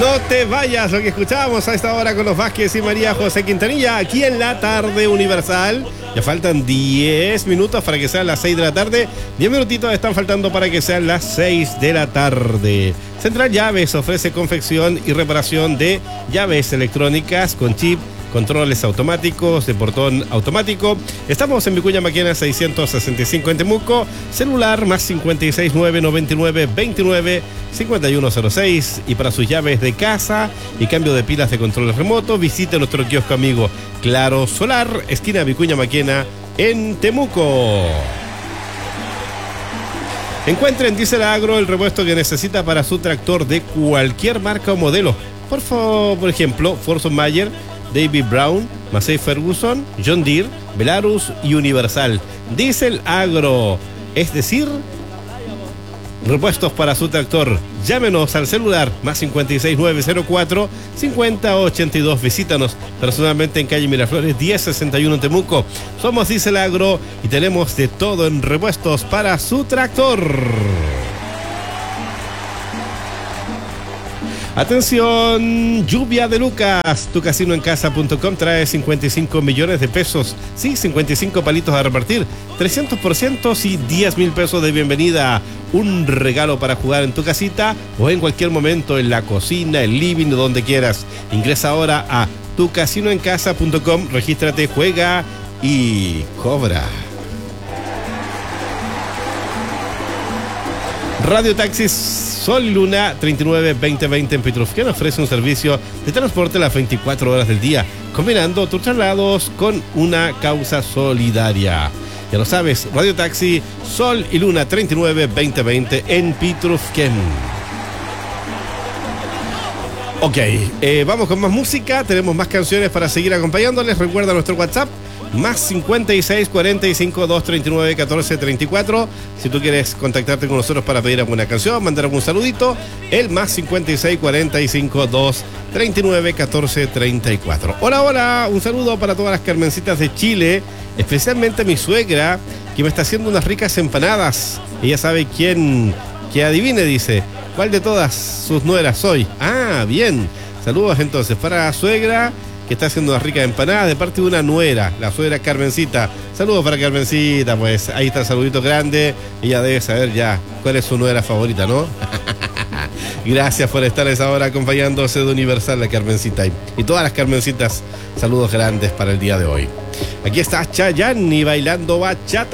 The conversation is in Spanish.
No te vayas, lo que escuchábamos a esta hora con los Vázquez y María José Quintanilla, aquí en la tarde universal. Ya faltan 10 minutos para que sean las 6 de la tarde. 10 minutitos están faltando para que sean las 6 de la tarde. Central Llaves ofrece confección y reparación de llaves electrónicas con chip, controles automáticos, de portón automático. Estamos en Vicuña Maquena 665 en Temuco. Celular más 569 99 29 5106. Y para sus llaves de casa y cambio de pilas de control remoto, visite nuestro kiosco amigo Claro Solar, esquina Vicuña Maquena en Temuco. Encuentre en Diesel Agro el repuesto que necesita para su tractor de cualquier marca o modelo. Por ejemplo, Forson Mayer, David Brown, Massey Ferguson, John Deere, Belarus y Universal. Diesel Agro, es decir, repuestos para su tractor. Llámenos al celular más 56904 5082. Visítanos personalmente en calle Miraflores 1061 en Temuco. Somos Diesel Agro y tenemos de todo en repuestos para su tractor. Atención, lluvia de Lucas. Tucasinoencasa.com trae 55 millones de pesos. Sí, 55 palitos a repartir. 300% y 10,000 pesos de bienvenida. Un regalo para jugar en tu casita o en cualquier momento en la cocina, el living o donde quieras. Ingresa ahora a tucasinoencasa.com, regístrate, juega y cobra. Radio Taxis Sol y Luna 39-2020 en Petrofquén ofrece un servicio de transporte las 24 horas del día, combinando tus traslados con una causa solidaria. Ya lo sabes, Radio Taxi Sol y Luna 39-2020 en Petrofquén. Ok, vamos con más música, tenemos más canciones para seguir acompañándoles. Recuerda nuestro WhatsApp, más 56 45 239 14 34. Si tú quieres contactarte con nosotros para pedir alguna canción, mandar algún saludito, el más 56 45 239 14 34. Hola, hola, un saludo para todas las Carmencitas de Chile, especialmente mi suegra, que me está haciendo unas ricas empanadas. Ella sabe quién, que adivine, dice, ¿cuál de todas sus nueras soy? Ah, bien. Saludos entonces para la suegra, que está haciendo unas ricas empanadas de parte de una nuera, la suegra Carmencita. Saludos para Carmencita, pues ahí está el saludito grande. Ella debe saber ya cuál es su nuera favorita, ¿no? Gracias por estar a esa hora acompañándose de Universal, la Carmencita. Y todas las Carmencitas, saludos grandes para el día de hoy. Aquí está Chayanne bailando bachata.